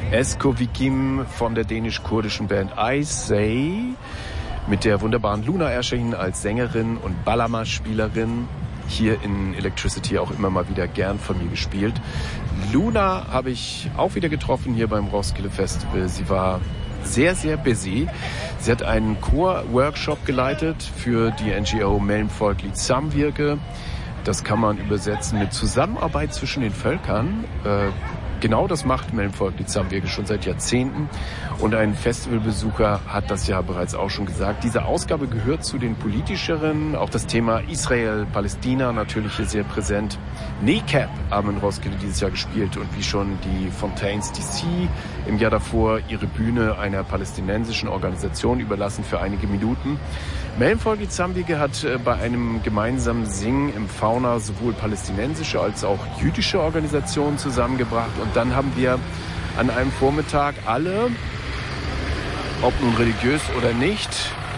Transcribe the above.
Esko Vikim von der dänisch-kurdischen Band I Say mit der wunderbaren Luna Erşahin als Sängerin und Balama-Spielerin. Hier in Electricity auch immer mal wieder gern von mir gespielt. Luna habe ich auch wieder getroffen hier beim Roskilde Festival. Sie war sehr, sehr busy. Sie hat einen Chor-Workshop geleitet für die NGO Mellemfolkligt Samvirke. Das kann man übersetzen mit Zusammenarbeit zwischen den Völkern. Genau das macht Mellemfolkligt Samvirke schon seit Jahrzehnten. Und ein Festivalbesucher hat das ja bereits auch schon gesagt. Diese Ausgabe gehört zu den politischeren. Auch das Thema Israel-Palästina natürlich hier sehr präsent. NECAP haben in Roskilde dieses Jahr gespielt. Und wie schon die Fontaines DC im Jahr davor ihre Bühne einer palästinensischen Organisation überlassen für einige Minuten. Mellemfolkligt Samvirke hat bei einem gemeinsamen Singen im Fauna sowohl palästinensische als auch jüdische Organisationen zusammengebracht. Und dann haben wir an einem Vormittag alle, ob nun religiös oder nicht,